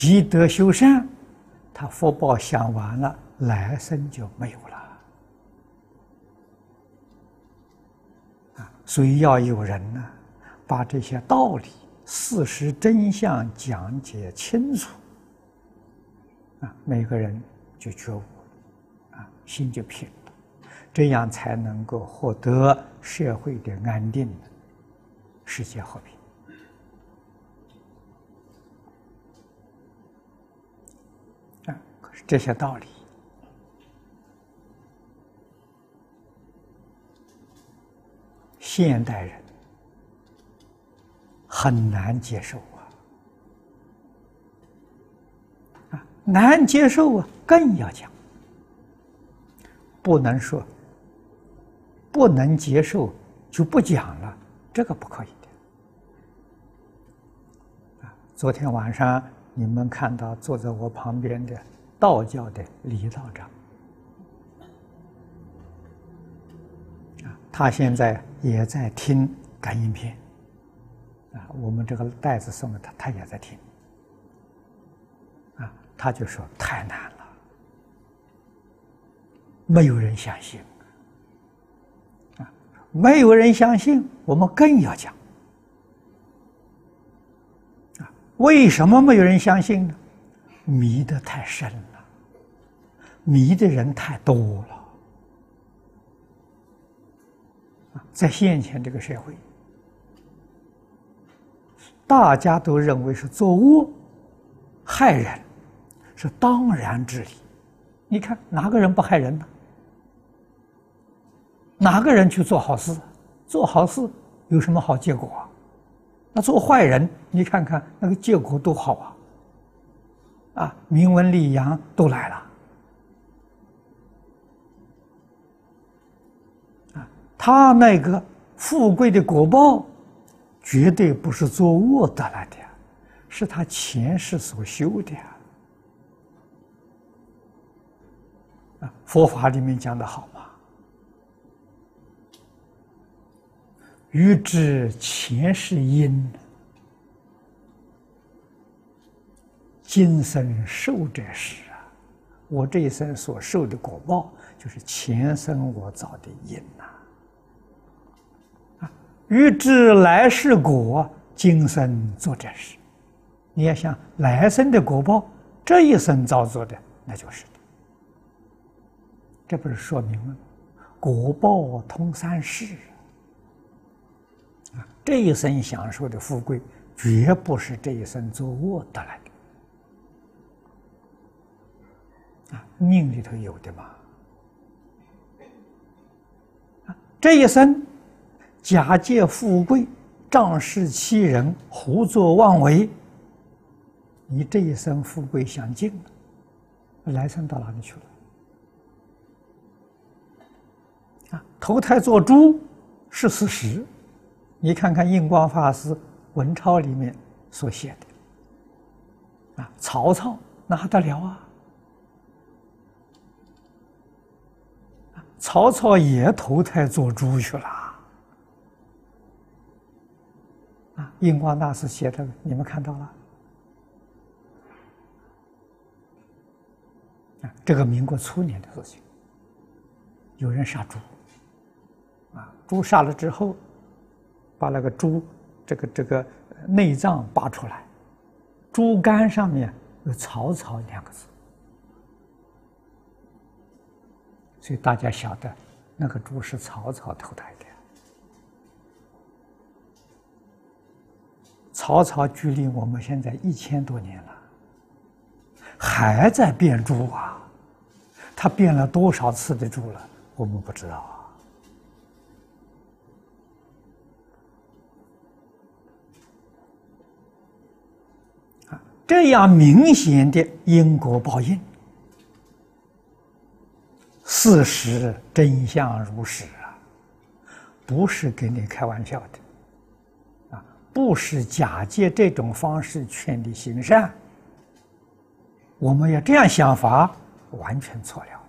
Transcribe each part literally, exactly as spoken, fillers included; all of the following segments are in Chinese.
积德修善，他福报享完了，来生就没有了。啊，所以要有人呢，把这些道理、事实真相讲解清楚，啊，每个人就觉悟了，啊，心就平了，这样才能够获得社会的安定，世界和平。啊，可是这些道理，现代人很难接受啊！啊，难接受啊，更要讲，不能说不能接受就不讲了，这个不可以的。啊，昨天晚上你们看到坐在我旁边的道教的李道长，啊，他现在也在听感应篇，啊，我们这个袋子送给他，他也在听，啊，他就说太难了，没有人相信，啊，没有人相信，我们更要讲。为什么没有人相信呢？迷得太深了，迷的人太多了。在现前这个社会，大家都认为是作恶害人是当然之理。你看哪个人不害人呢？哪个人去做好事？做好事有什么好结果啊？那做坏人，你看看那个结果多好啊！啊，名闻利养都来了。啊，他那个富贵的果报，绝对不是做恶得来的，是他前世所修的。啊，佛法里面讲得好嘛，欲知前世因，今生受者是啊！我这一生所受的果报，就是前生我造的因呐。啊，欲知来世果，今生做者是。你要想来生的果报，这一生造作的，那就是的。这不是说明了果报通三世。啊，这一生享受的富贵，绝不是这一生作恶得来的。啊，命里头有的嘛。啊，这一生假借富贵，仗势欺人，胡作妄为，你这一生富贵享尽了，来生到哪里去了？啊，投胎做猪是事实。你看看印光法师文钞里面所写的，啊，曹操哪得了啊？曹操也投胎做猪去了。啊，印光大师写的，你们看到了？啊，这个民国初年的事情，有人杀猪，啊，猪杀了之后，把那个猪这个这个内脏拔出来，猪肝上面有曹操两个字，所以大家晓得那个猪是曹操投胎的。曹操距离我们现在一千多年了，还在变猪啊！他变了多少次的猪了，我们不知道啊。这样明显的因果报应，事实真相如是啊，不是跟你开玩笑的，啊，不是假借这种方式劝你行善。我们要这样想法，完全错了。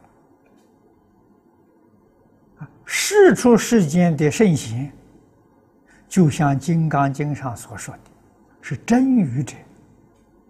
啊，世出世间的圣贤，就像《金刚经》上所说的，是真愚者。